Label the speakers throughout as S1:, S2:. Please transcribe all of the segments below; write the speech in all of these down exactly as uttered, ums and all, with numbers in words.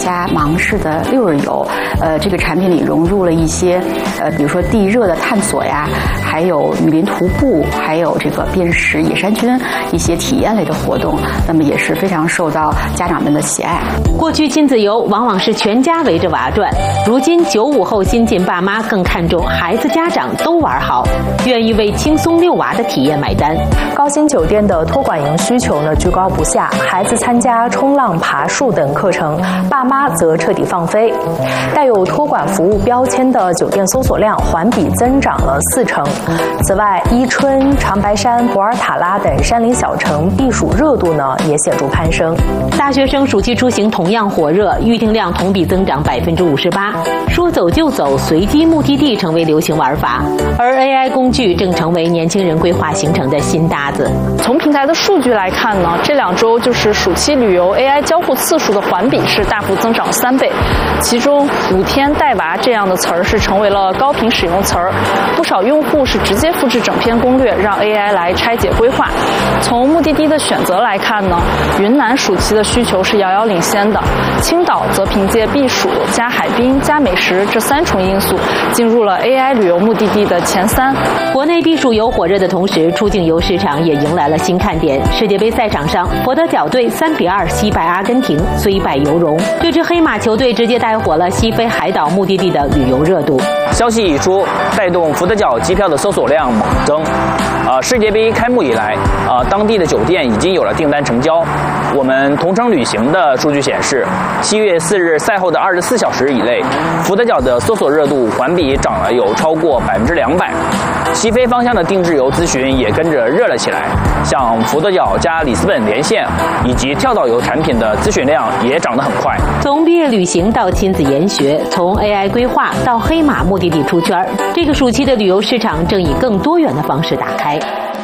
S1: 加芒市的六日游。呃，这个产品里融入了一些呃，比如说地热的探索呀，还有雨林徒步，还有这个辨识野山菌一些体验类的活动，那么也是非常受到家长们的喜爱。
S2: 过去亲子游往往是全家围着娃转，如今九五后新晋爸妈更看重孩子家长都玩好，愿意为轻松遛娃的体验买单。
S3: 高新酒店的托管营需求呢居高不下，孩子参加冲浪、爬树等课程，爸妈则彻底放飞。带有托管服务标签的酒店搜索量环比增长了四成。此外，伊春、长白山、博尔塔拉等山林小城避暑热度呢也显著攀升。
S2: 大学生暑期出行同样火热，预订量同比增长百分之五十八。说走就走，随机目的地成为流行玩法，而 A I 工具正成为年轻人规划行程的新搭子。
S4: 从平台的数据来看呢，这两周就是暑期旅游 A I 交互次数的环比是大幅增长三倍，其中五天带娃这样的词儿是成为了高频使用词儿，不少用户是直接复制整篇攻略，让 A I 来拆解规划。从目的地的选择来看呢，云南暑期的需求是遥遥领先的，青岛则凭借避暑加海滨加美食这三重因素进入了 A I 旅游目的地的前三。
S2: 国内避暑游火热的同时，出境游市场也迎来了新看点。世界杯赛场上，佛得角队三比二惜败阿根廷，虽败犹荣。这支黑马球队直接带火了西非海岛目的地的旅游热度。
S5: 消息一出，带动佛得角机票的搜索量猛增。呃，世界杯开幕以来，呃，当地的酒店已经有了订单成交。我们同程旅行的数据显示，七月四日赛后的二十四小时以内，佛得角的搜索热度环比涨了有超过百分之两百。西非方向的定制游咨询也跟着热了起来，像佛得角加里斯本连线以及跳岛游产品的咨询量也涨得很快。
S2: 从毕业旅行到亲子研学，从 A I 规划到黑马目的地出圈，这个暑期的旅游市场正以更多元的方式打开。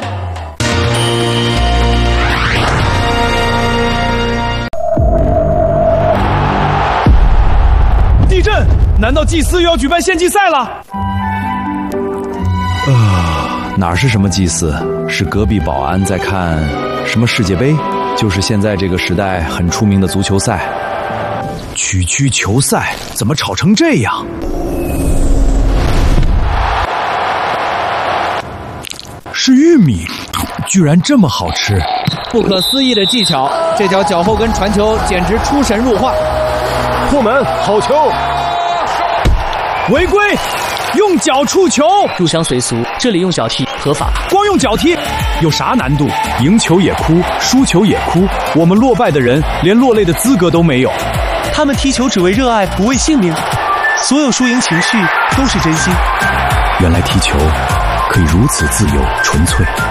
S6: 地震！难道祭司又要举办献祭赛了？
S7: 呃，哪是什么祭祀，是隔壁保安在看什么世界杯，就是现在这个时代很出名的足球赛。区区球赛怎么吵成这样？是玉米，居然这么好吃！
S8: 不可思议的技巧，这条脚后跟传球简直出神入化。
S6: 破门，好球！违规，用脚触球，
S8: 入乡随俗，这里用脚踢合法。
S6: 光用脚踢有啥难度？赢球也哭，输球也哭，我们落败的人连落泪的资格都没有。
S9: 他们踢球只为热爱，不为性命，所有输赢情绪都是真心。
S7: 原来踢球可以如此自由纯粹。